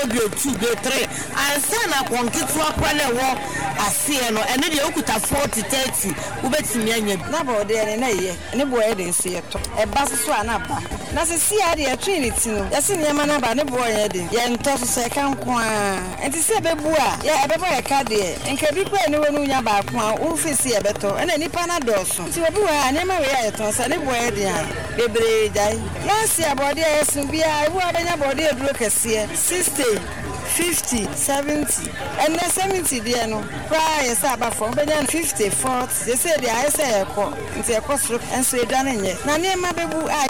grade 2 grade 3 ansa na konketu akwa na wo ase no ene de okuta 40 30 ubetimi anya na bode ene na ye ne boye de nse yeto e ba so anaba na se si ade e trinity no yesi niema na ba ne boye de ye nto so se kan ko a enti se bebu a ye e bebo ye ka de enka bi kwa ne wonu nya ba ko a wo fisi e beto ene nipa na doso ti obi wa ne ma we ye to se ne boye de a bebre dai na si abode yesu bia e bu abenya bode eduro kese 60 50 70 and 70 there no cry yes aba from benya 50 40 they say they are say ekọ nti ekọ stroke enso edwane nye na ne ma bebu a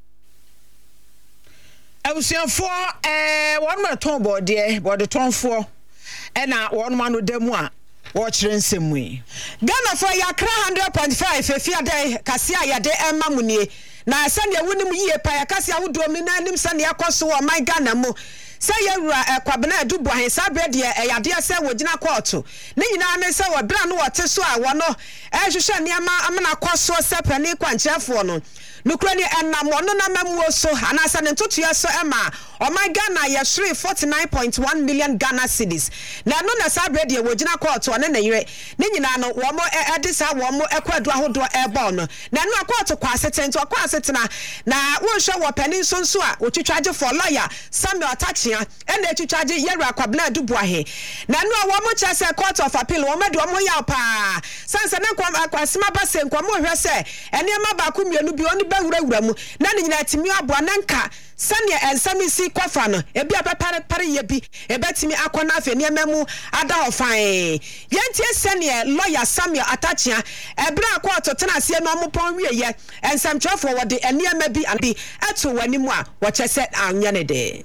abusianfo won ma ton bode tonfo na won ma no demu a wo kire nsemu yi Ghana for yakra 100.5 efiade kase ayade emma munie na sane wunim yie pa yakase awodo mi na nim sane yakoso wo man Ghana mu say yewura kwabena adubu ahensa brede yade ase wogina court ne nyina ne se wo bra no wote so a wo no hwehwe niama amana koso sepani kwanchefo no nukura ni enam no na mamuo so anasa ne ntotua so ema oman Ghana ye 49.1 million Ghana cedis na no na sa brede wogina court one na yire ne nyina no wo mo edisa wo mo ekwadu ahodo ebo no na no court kwa setento kwa setena na wo hwe wo pani sonso a wo twitwaje for lawyer Samuel Atachi and the charge yera kwabna dubuahe na no wo mo chese court of appeal wo mede wo mo ya pa sansa na kwasema base nkwa mo hwe se ene ma ba ku mienu bi oni bewurawura mu na ne nyina timi aboa na nka sane ensami si kwafa no ebi apare ye bi ebetimi akona afa ne mamu ada ofan yentie sane lawyer Samuel Atachi ebra court tena se no mo pon wieye ensam twafo wo de ene ma bi abi eto wani mu a wo chese anya ne de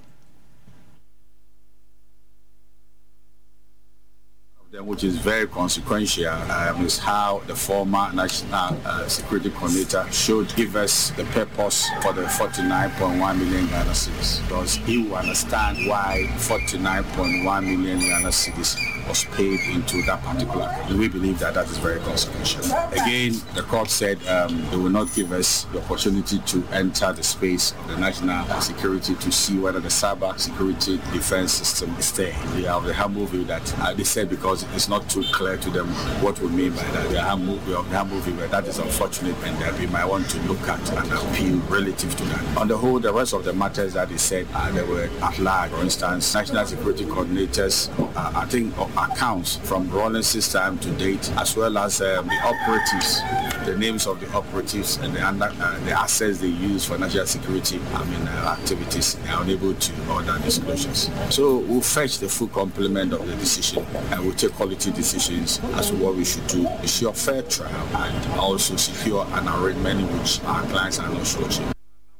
which is very consequential, is how the former National Security Coordinator should give us the purpose for the 49.1 million Ghana cedis, because he will understand why 49.1 million Ghana cedis was paid into that particular account. And we believe that is very consequential. Again, the court said they will not give us the opportunity to enter the space of the national security to see whether the cyber security defense system is there. We have the humble view that they said because it's not too clear to them what we mean by that. The humble view that is unfortunate and that we might want to look at and appeal relative to that. On the whole, the rest of the matters that they said they were at large. For instance, national security coordinators, I think accounts from Rawlings' time to date, as well as the operatives, the names of the operatives and the assets they use for national security activities, they are unable to order disclosures. So we'll fetch the full complement of the decision and we'll take quality decisions as to what we should do, ensure fair trial and also secure an arrangement in which our clients are not structured.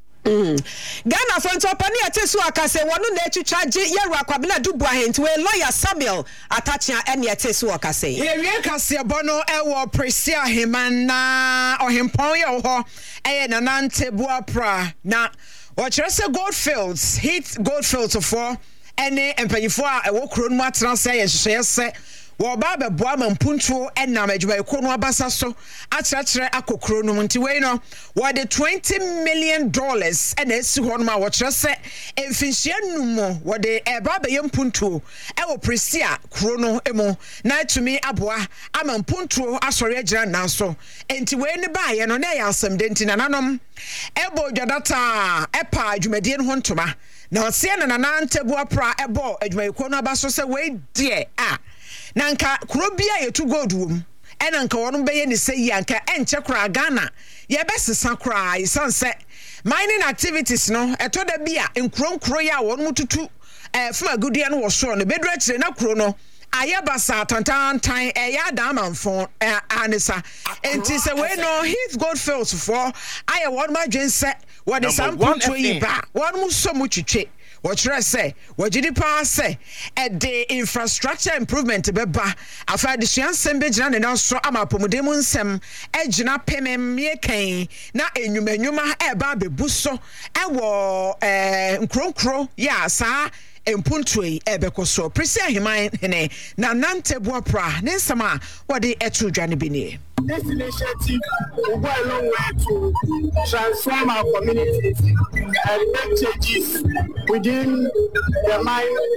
Ghana for ntopani atesu akase wonu na echichaje yeru akwabena dubu ahenti we lawyer Samuel Atachi ene atesu akase yewie kase bono ewo Prisia Himana ohempon ye ho eye na nantebu apra na ochirese Goldfields hit Goldfields for ene empanyifo a ewo kuro nu atena se ye hwehwese wo ba be boa mampuntuo enam adwuma ekono abasa so akyerɛkyerɛ akokro no nti wei no wo de $20 million ena esi ho no ma wo kyerɛ sɛ emfinhia numo wo de eba be yempuntuo ewo Prisia kro no emu na atumi aboa amampuntuo asɔre agyina nanso enti wei ne ba ye no na ya asɛm de nti nananom ebo dwadata epa adwumadie no ho ntoma na ɔse na nantebu apra ebo adwuma ekono abaso sɛ wei de a nanka kurobia yetu gold wom ena nka wono beye ni seyi anka enche kura Ghana ye besesa kura isanse mining activities no etoda bia nkronkro ya wono mututu fuma gudia no wo so no bedru akire na kuro no ayabasa tantantan eya damanfo anisa enti se we no his Goldfields for aye won ma dwense wo de sampunto yi ba won mu so mu twetwe what should I say? What did you pass say? At the infrastructure improvement beba. Afa the Shian Sembe Jan and also Amapomudemun Sem Ejina Pemem Yekain na enyuma eba be buso ewo nkronkro ya sa empuntwe ebekoso Prisia Himana na nantebu apra ne nsama wode etu dwane bini. This initiative will go a long way to transform our communities and make changes within the mind